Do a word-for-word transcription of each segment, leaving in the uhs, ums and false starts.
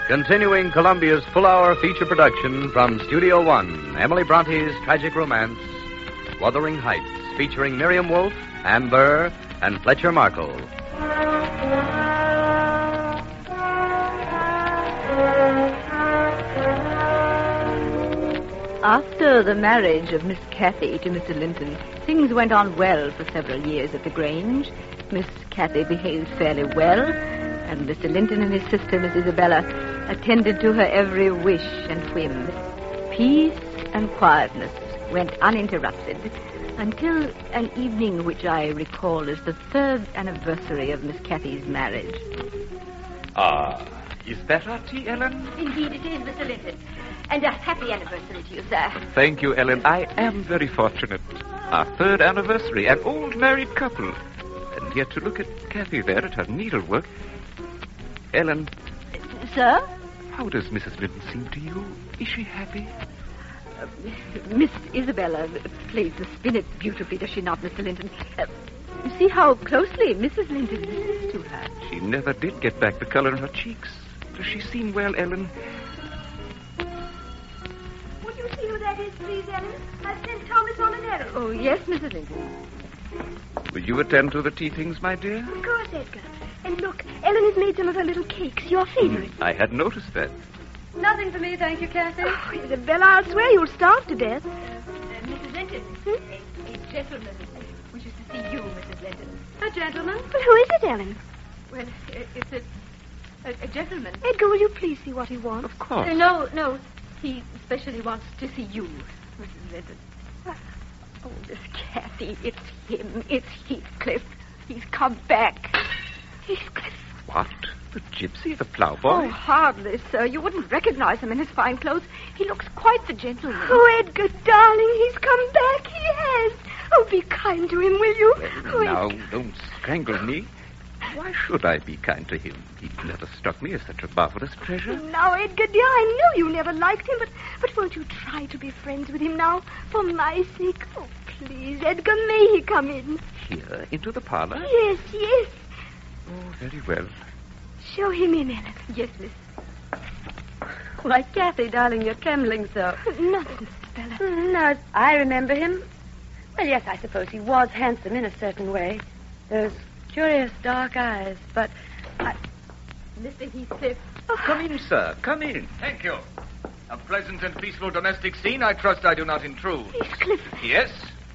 Continuing Columbia's full-hour feature production from Studio One, Emily Bronte's tragic romance, Wuthering Heights, featuring Miriam Wolfe, Ann Burr, and Fletcher Markle. After the marriage of Miss Cathy to Mister Linton, things went on well for several years at the Grange. Miss Cathy behaved fairly well, and Mister Linton and his sister, Miss Isabella, attended to her every wish and whim. Peace and quietness went uninterrupted until an evening which I recall as the third anniversary of Miss Cathy's marriage. Ah, is that our tea, Ellen? Indeed it is, Mister Linton. And a happy anniversary to you, sir. Thank you, Ellen. I am very fortunate. Our third anniversary, an old married couple. And yet to look at Cathy there at her needlework. Ellen. Sir? How does Missus Linton seem to you? Is she happy? Uh, Miss Isabella plays the spinet beautifully, does she not, Mister Linton? Uh, you see how closely Missus Linton listens to her. She never did get back the color in her cheeks. Does she seem well, Ellen? Would you see who that is, please, Ellen? I've sent Thomas on an errand. Oh, yes, Missus Linton. Will you attend to the tea things, my dear? Of course, Edgar. And look, Ellen has made some of her little cakes, your favorite. I had noticed that. Nothing for me, thank you, Cathy. Oh, Isabella, I'll swear you'll starve to death. Uh, Missus Linton, hmm? a, a gentleman wishes to see you, Missus Linton. A gentleman? But who is it, Ellen? Well, it, it's a, a, a gentleman. Edgar, will you please see what he wants? Of course. Uh, no, no. He especially wants to see you, Missus Linton. Oh, Miss Cathy, it's him. It's Heathcliff. He's come back. Heathcliff? What? The gypsy, the ploughboy? Oh, hardly, sir. You wouldn't recognize him in his fine clothes. He looks quite the gentleman. Oh, Edgar, darling, he's come back. He has. Oh, be kind to him, will you? Well, oh, now, Edgar. don't strangle me. Why should I be kind to him? He never struck me as such a marvelous treasure. Now, Edgar, dear, I know you never liked him, but, but won't you try to be friends with him now, for my sake? Oh, please, Edgar, may he come in? Here, into the parlor? Yes, yes. Oh, very well. Show him in, Ellen. Yes, miss. Why, Cathy, darling, you're trembling so. Nothing, Isabella. Mm, no, I remember him. Well, yes, I suppose he was handsome in a certain way. Those curious dark eyes, but I... Mister Heathcliff. Come in, sir. Come in. Thank you. A pleasant and peaceful domestic scene. I trust I do not intrude. Heathcliff. Yes?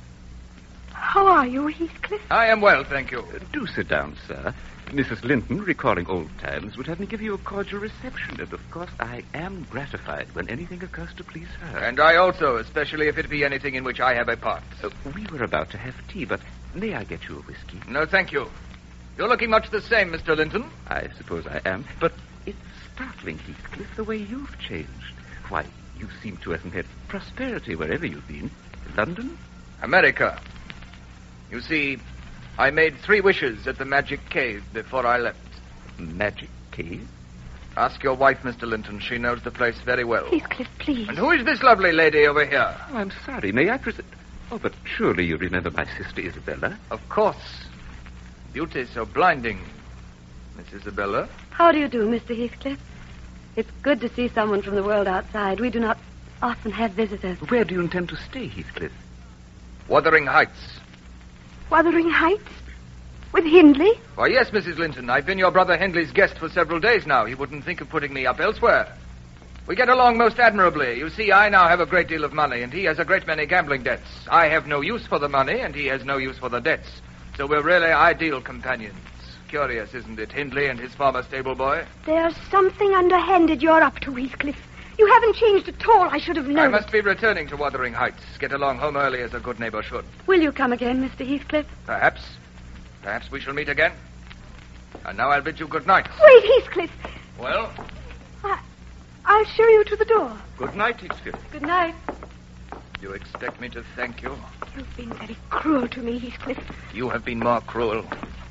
How are you, Heathcliff? I am well, thank you. Uh, do sit down, sir. Missus Linton, recalling old times, would have me give you a cordial reception, and of course I am gratified when anything occurs to please her. And I also, especially if it be anything in which I have a part. Uh, we were about to have tea, but may I get you a whiskey? No, thank you. You're looking much the same, Mister Linton. I suppose I am, but it's startling, Heathcliff, the way you've changed. Why, you seem to have had prosperity wherever you've been. London? America. You see, I made three wishes at the Magic Cave before I left. Magic Cave? Ask your wife, Mister Linton. She knows the place very well. Heathcliff, please. And who is this lovely lady over here? Oh, I'm sorry. May I present... Oh, but surely you remember my sister Isabella? Of course. Beauty so blinding. Miss Isabella? how do you do, Mister Heathcliff? It's good to see someone from the world outside. We do not often have visitors. Where do you intend to stay, Heathcliff? Wuthering Heights. Wuthering Heights? With Hindley? Why, yes, Missus Linton. I've been your brother Hindley's guest for several days now. He wouldn't think of putting me up elsewhere. We get along most admirably. You see, I now have a great deal of money, and he has a great many gambling debts. I have no use for the money, and he has no use for the debts. So we're really ideal companions. Curious, isn't it, Hindley and his former stable boy? There's something underhanded you're up to, Heathcliff. You haven't changed at all. I should have known. I must be returning to Wuthering Heights. Get along home early as a good neighbor should. Will you come again, Mister Heathcliff? Perhaps. Perhaps we shall meet again. And now I'll bid you good night. Wait, Heathcliff. Well? I, I'll show you to the door. Good night, Heathcliff. Good night. You expect me to thank you? You've been very cruel to me, Heathcliff. You have been more cruel.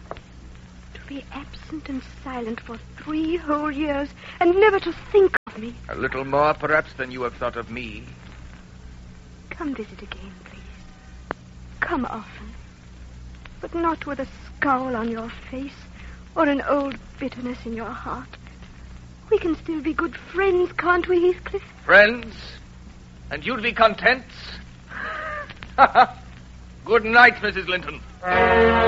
To be absent and silent for three whole years and never to think of me. A little more, perhaps, than you have thought of me. Come visit again, please. Come often. But not with a scowl on your face or an old bitterness in your heart. We can still be good friends, can't we, Heathcliff? Friends? And you'd be content? Good night, Missus Linton.